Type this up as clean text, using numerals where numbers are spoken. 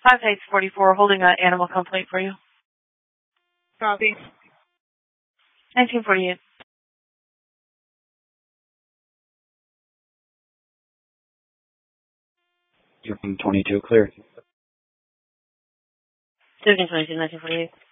5844, holding an animal complaint for you. Copy. 1948. 22 cleared. 1948.